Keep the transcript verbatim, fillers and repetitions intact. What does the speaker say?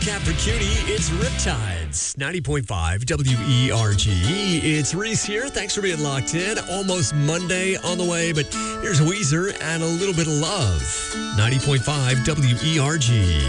Cap for Cutie, it's Riptides, ninety point five W E R G. It's Reese here. Thanks for being locked in. Almost Monday on the way, but here's Weezer and a little bit of love. ninety point five W E R G.